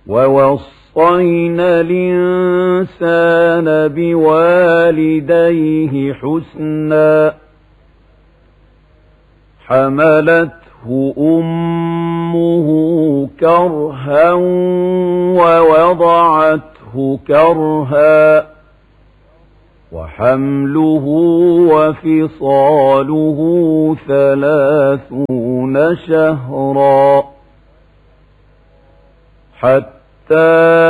ووصينا الإنسان بوالديه حسنا حملته أمه كرها ووضعته كرها وحمله وفصاله 30 شهرا حتى